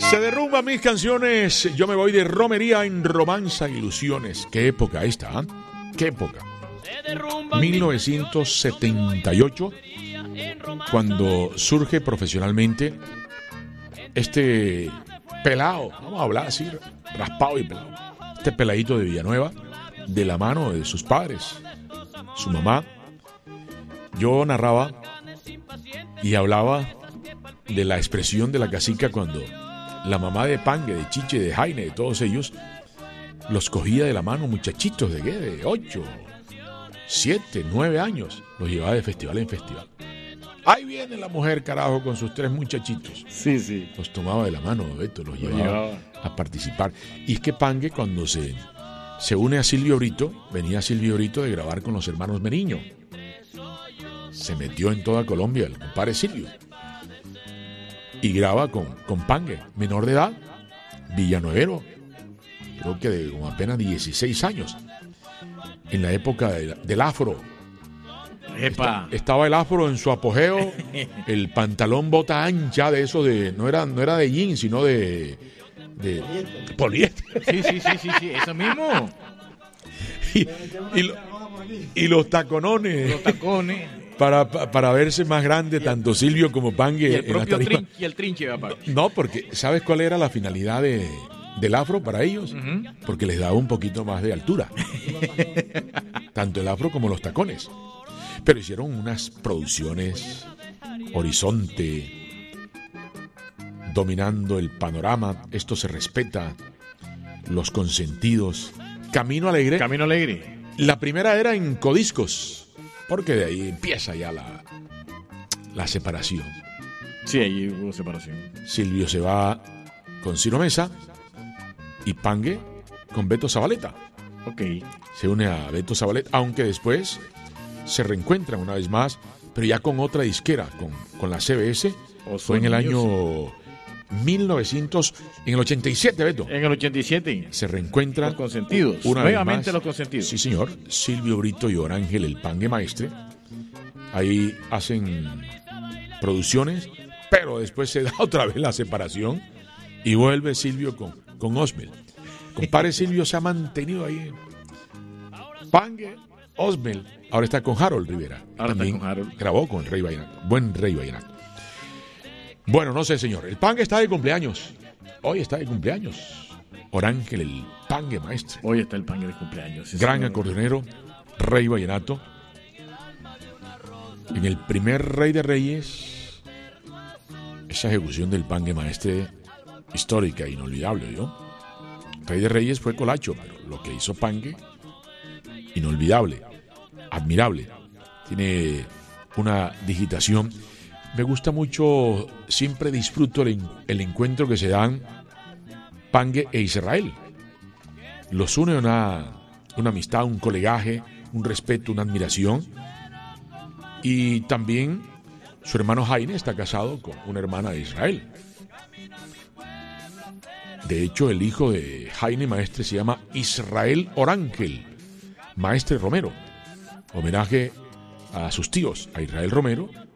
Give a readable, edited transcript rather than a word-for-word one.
Se derrumban mis canciones. Yo me voy de romería en romanza e ilusiones. Qué época esta, ¿eh? Qué época. 1978, cuando surge profesionalmente este pelado, vamos a hablar así, raspado y pelado, este peladito de Villanueva, de la mano de sus padres, su mamá. Yo narraba y hablaba de la expresión de la cacica cuando la mamá de Pangue, de Chiche, de Jaime, de todos ellos, los cogía de la mano, muchachitos de 8, 7, 9 años, los llevaba de festival en festival. Ahí viene la mujer, carajo, con sus 3 muchachitos. Sí, sí. Los tomaba de la mano, Beto, los llevaba a participar. Y es que Pangue, cuando se une a Silvio Brito, venía Silvio Brito de grabar con los hermanos Meriño. Se metió en toda Colombia el compadre Silvio. Y graba con Pangue, menor de edad, villanuevero, creo que de como apenas 16 años, en la época del afro. Estaba el afro en su apogeo, el pantalón bota ancha de eso, no era de jean, sino de poliéster. Sí, eso mismo. Y los taconones. Los tacones. Para verse más grande tanto Silvio como Pangue. Y el propio y el trinche, papá. No, porque ¿sabes cuál era la finalidad del afro para ellos? Uh-huh. Porque les daba un poquito más de altura. Tanto el afro como los tacones. Pero hicieron unas producciones Horizonte, Dominando el Panorama, Esto se respeta, Los Consentidos, Camino Alegre. Camino Alegre. La primera era en Codiscos, porque de ahí empieza ya la separación. Sí, ahí hubo separación. Silvio se va con Ciro Mesa y Pangue con Beto Zabaleta. Ok. Se une a Beto Zabaleta, aunque después se reencuentran una vez más, pero ya con otra disquera, con la CBS. Fue en el año 1900, en el 87, Beto. En el 87. Se reencuentran. Los Consentidos. Nuevamente Los Consentidos. Sí, señor. Silvio Brito y Orángel, el Pangue Maestre. Ahí hacen producciones, pero después se da otra vez la separación y vuelve Silvio con Osmel. Compadre Silvio se ha mantenido ahí. Pangue, Osmel. Ahora está con Harold Rivera. Ahora también está con Harold. Grabó con Rey Vallenato. Buen Rey Vallenato. Bueno, no sé, señor. El Pangue está de cumpleaños. Hoy está de cumpleaños. Orángel, el Pangue Maestre. Hoy está el Pangue de cumpleaños. Gran acordeonero, Rey Vallenato. En el primer Rey de Reyes, esa ejecución del Pangue Maestre histórica, inolvidable, ¿yo? Rey de Reyes fue Colacho, pero lo que hizo Pangue, inolvidable, admirable. Tiene una digitación. Me gusta mucho, siempre disfruto el encuentro que se dan Pangue e Israel. Los une una amistad, un colegaje, un respeto, una admiración. Y también su hermano Jaime está casado con una hermana de Israel. De hecho, el hijo de Jaime Maestre se llama Israel Orángel Maestre Romero. Homenaje a sus tíos, a Israel Romero